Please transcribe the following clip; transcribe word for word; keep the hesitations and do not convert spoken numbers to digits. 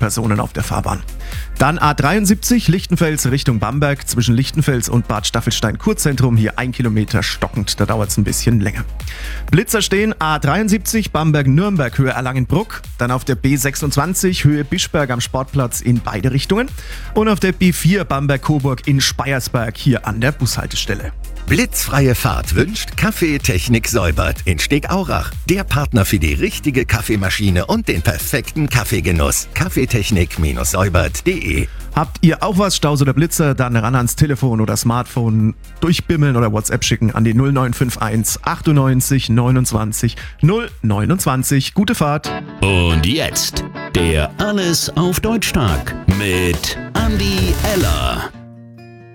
Personen auf der Fahrbahn. Dann A dreiundsiebzig Lichtenfels Richtung Bamberg zwischen Lichtenfels und Bad Staffelstein-Kurzentrum. Hier ein Kilometer stockend, da dauert es ein bisschen länger. Blitzer stehen A dreiundsiebzig Bamberg-Nürnberg Höhe Erlangen-Bruck. Dann auf der B sechsundzwanzig Höhe Bischberg am Sportplatz in beide Richtungen. Und auf der B vier Bamberg-Coburg in Speyersberg hier an der Bushaltestelle. Blitzfreie Fahrt wünscht Kaffeetechnik Säubert in Stegaurach. Der Partner für die richtige Kaffeemaschine und den perfekten Kaffeegenuss. kaffeetechnik säubert punkt de. Habt ihr auch was, Staus oder Blitzer, dann ran ans Telefon oder Smartphone, durchbimmeln oder WhatsApp schicken an die null neun fünf eins achtundneunzig neunundzwanzig null neunundzwanzig. Gute Fahrt! Und jetzt der Alles auf Deutsch Tag mit Andi Eller.